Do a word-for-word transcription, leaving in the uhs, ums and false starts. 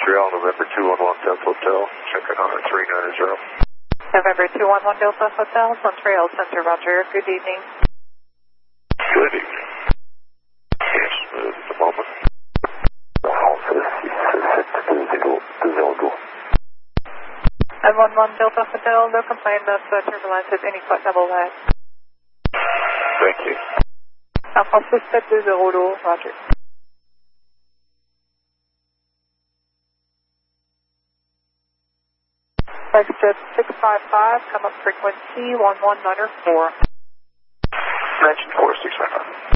Montreal, November two one one Delta Hotel, checking on a three nine zero. November two one one Delta Hotel, Montreal Center, Roger. Good evening. Good evening. Yes, uh, at the moment. nine one one Delta Hotel, no complaint of uh, turbulence at any flight level that. Thank you. Alpha six seven two zero, Roger. Flagship six five five, come up frequency one one nine four. Mention four six five five.